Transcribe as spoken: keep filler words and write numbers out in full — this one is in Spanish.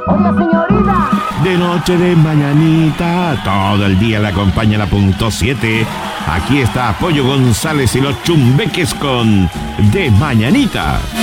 Oiga, señorita. De noche, de mañanita, todo el día le acompaña la punto siete. Aquí está Pollo González y los Chumbeques con De Mañanita.